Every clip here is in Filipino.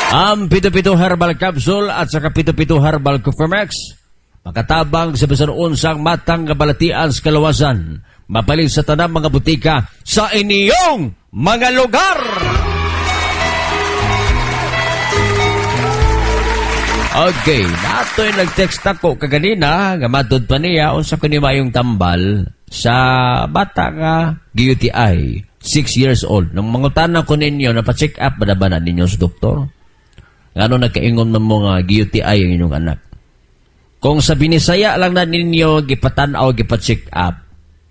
Ang Pito-Pito Herbal Capsule at saka Pito-Pito Herbal Cofemex, makatabang sa bisan unsang matang kabalatian sa kalawasan, mapaling sa tanang mga butika sa inyong mga lugar. Okay, nato'y nag-text ako kaganina, gamatod pa niya, unsa ko ni mayong tambal sa bata nga GUTI, 6 years old. Nung mangutanang ko ninyo, napacheck up ba na ninyo sa doktor? Ano nagkaingon ng mga GUTI ang inyong anak? Kung sa Binisaya lang na ninyo, gipatanaw, gipacheck up,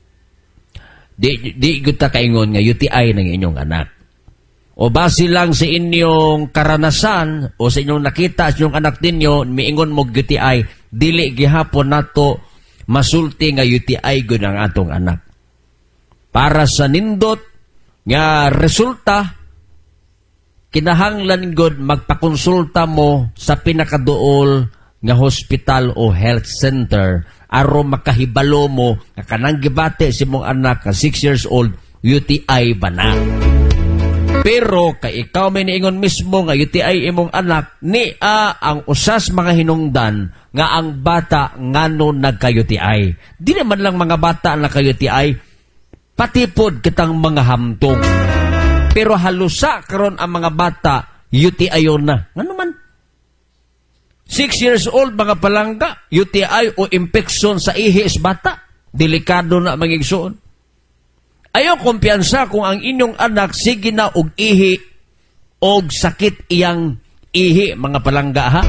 di guta kaingon nga UTI ng inyong anak. O base lang sa inyong karanasan, o sa inyong nakita sa inyong anak ninyo, miingon mo UTI, dili gihapon nato masulti nga UTI gud ang atong anak. Para sa nindot nga resulta, kinahanglan gud magpakonsulta mo sa pinakaduol nga hospital o health center aron makahibalo mo nga kanang gibate si mong anak nga 6 years old UTI ba na. Pero kay ikaw may niingon mismo nga UTI imong anak, ang usas mga hinungdan nga ang bata ngano nagka-UTI. Di naman lang mga bata na nagka-UTI, pati pod kitang mga hamtong. Pero halusa karon ang mga bata, UTI yun na. Ano man? 6 years old, mga palangga, UTI o infection sa ihi is bata. Delikado na magigsoon. Ayaw kumpiyansa kung ang inyong anak sige na og ihi og sakit iyang ihi, mga palangga ha.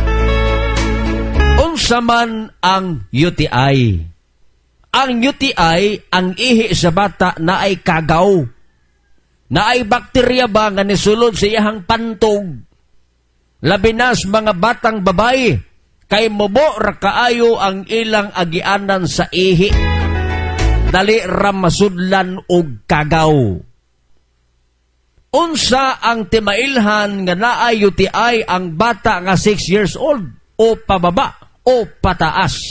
Unsa man ang UTI? Ang UTI, ang ihi sa bata na ay kagaw. Na ay bakterya ba nga nisulod sa iyahang pantog? Labi na sa mga batang babae, kay mubo ra kaayo ang ilang agianan sa ihi. Dali ra masudlan og kagaw. Unsa ang timailhan nga naay UTI ang bata nga 6 years old o pababa o pataas?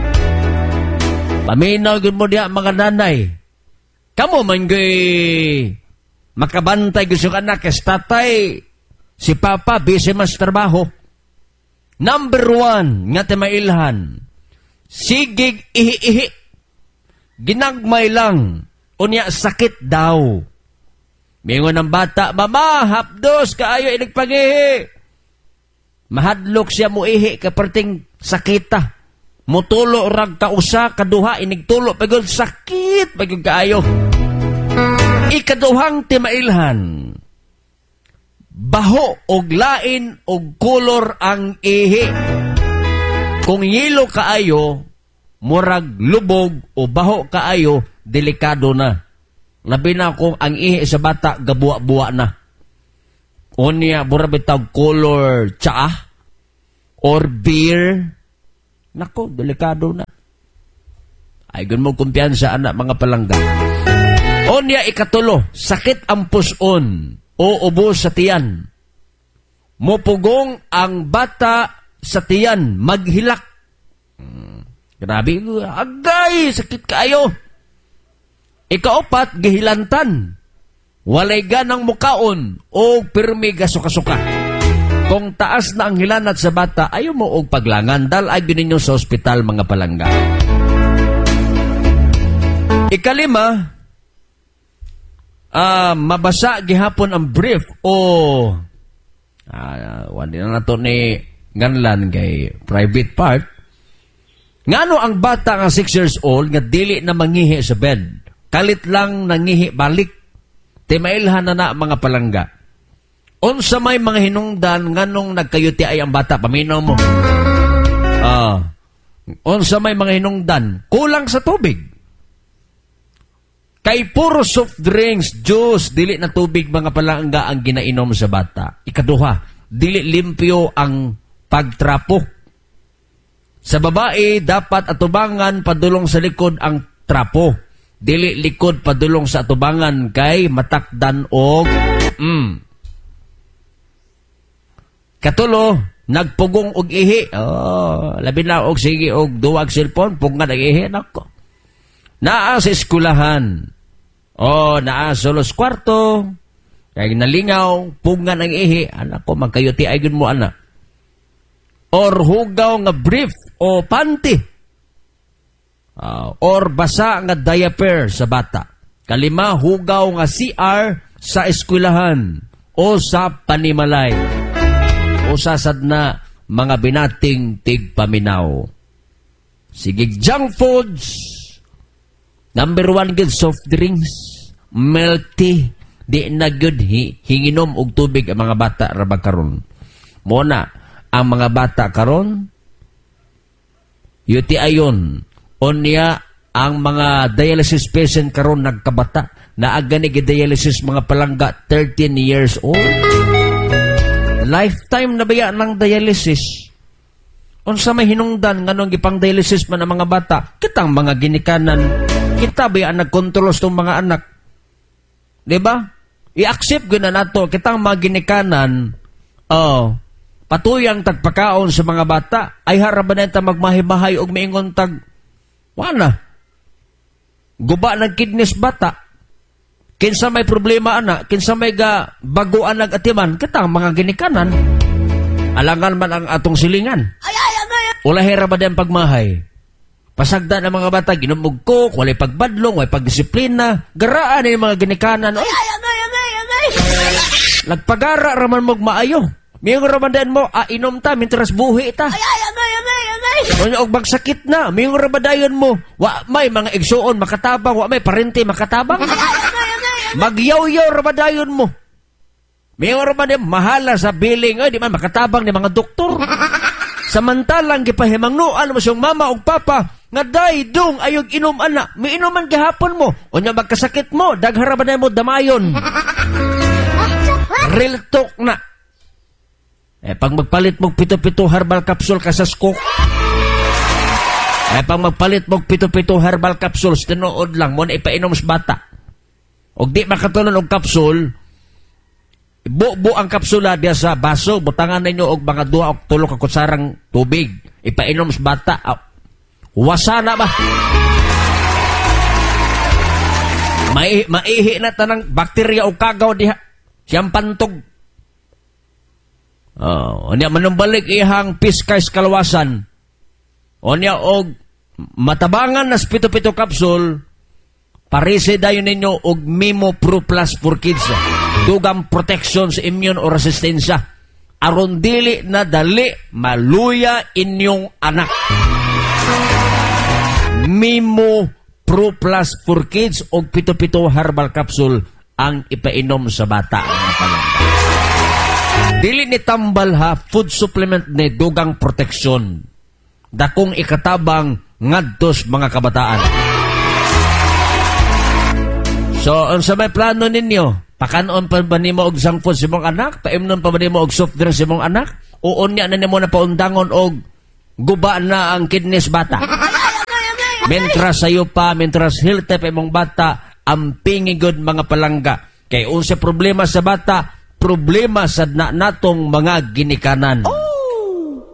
Paminaw gud mo diha mga nanay. Kamo man gay makabantay gusto ka anak, kes tatay, si papa, busy mas trabaho. Number 1, nga timailhan, sigig ihi-ihi. Ginagmay lang, unya sakit daw. Mingon ng bata, mama, hapdos, kaayo inagpangihi. Mahadlok siya mo ihi, kaperting sakita. Mutulo rag kausa, kaduha, inigtulo, pagod sakit, pagod kaayo. Ikaduhang timailhan, baho og lain og kolor ang ihi. Kung yelo kaayo, murag lubog o baho kaayo, delikado na. Labi na kung ang ihi sa bata gabuwa-buwa na. Unya, burabitag color tsaa or beer. Nako, delikado na. Ay, gun mo kumpiyansa anak mga palangga. Unya ikatulo, sakit ang puson o ubo sa tiyan. Mupugong ang bata sa tiyan, maghilak. Grabe, agay, sakit kayo. Ikaapat, gihilantan. Walay ganang mukaon o pirmi gasuka-suka. Kung taas na ang hilanat sa bata, ayaw mo og paglangan, dal ay ninyo sa ospital mga palangga. Ikalima, mabasa gihapon ang brief o wala na to ni nganlan kay private part. Ngano ang bata nga 6 years old nga dili na mangihi sa bed, kalit lang nangihi balik, timailhan na mga palangga. Unsa may mga hinungdan nganong nagka-UTI ang bata, paminaw mo. Unsa may mga hinungdan, kulang sa tubig. Kay puro soft drinks, juice, dili na tubig mga palangga ang ginainom sa bata. Ikaduha, dili limpyo ang pagtrapo. Sa babae, dapat atubangan padulong sa likod ang trapo. Dili likod padulong sa atubangan kay matakdan og Katulo, nagpugong og ihi. Labi na og sige og duwag cellphone, pugngan ang ihi nako. Naa sa eskulahan. Naa sa los kwarto. Kaya nalingaw, pungan ang ihi, anak ko, magkayuti ay mo, anak. Or hugaw nga brief o panty. Or basa nga diaper sa bata. Kalima, hugaw nga CR sa eskwelahan o sa panimalay. O sasad na mga binating tigpaminaw. Sige, junk foods. Number 1, good soft drinks. Milk tea. Di na good hinginom og tubig ang mga bata rabag karon. Muna, ang mga bata karon, UTI yun. Onya, ang mga dialysis patient karon nagkabata. Naagani dialysis mga palangga 13 years old. Lifetime na baya ng dialysis. Unsa may hinungdan nganong gipang dialysis man ang mga bata? Kitang mga ginikanan, kita baya nagkontrol sa mga anak. 'Di ba? I-accept gyud na nato kitang mga ginikanan. Patuyang tagpakaon sa mga bata ay haraban ta magmahibahay og miingon tag wana. Guba ng kidneys bata. Kinsa may problema ana, kinsa may baguan nag-atiman, kitang mga ginikanan. Alangan man ang atong silingan. Ulahera ba din pagmahay? Pasagda ng mga bata, ginumog ko, walay pagbadlong, walay pagdisiplina, garaan yung mga ginikanan. Lagpagara raman mong maayo. Miyong raman mo, inom ta, mintras buhi ta. Og magsakit na, miyong rabadayon mo, wa may mga igsuon makatabang, wa may parente makatabang. Magyaw-yaw rabadayon mo. Miyong raman mahala sa billing, di man makatabang ni mga doktor. Samantalang gipahimangnuan mo siyang mama o papa, nga daydong ayog inom ana, may inuman gihapon mo, o niya magkasakit mo, dagharaban mo damayon. Real talk na. Pag magpalit mong pito-pito herbal capsule ka sa skok. Pag magpalit mong pito-pito herbal capsules, tinuod lang, mo na ipainom sa bata. O di makatulon og capsule, buo ang kapsula diya sa baso, butangan ninyo og mga 2 o 3 ka kutsarang tubig. Ipainom sa bata. Wasana ba? Maihi na tanang bakterya o kagaw diha. Siyang pantog. Niya manumbalik ihang piskay kalawasan. Niya og matabangan na pito-pito kapsul, parise dayon ninyo og Mimo Pro Plus for Kids. Dugang protection sa immune o resistensya. Aron dili na dali maluya inyong anak. Mimo Pro Plus for Kids o pito-pito herbal capsule ang ipainom sa bata. Dili ni tambal ha, food supplement ni dugang protection. Dakong ikatabang ngadtos mga kabataan. So, unsa may plano ninyo? Pakanon pa ba nimo og junk food sa imong anak? Paimnon pa ba nimo og soft drink sa imong anak? O unya na nimo na paundangon og guba na ang kidneys bata? Mentras sayo pa, mentras healthy pa imong bata, ang pingigod mga palangga. Kay unsa problema sa bata, problema sa natong mga ginikanan.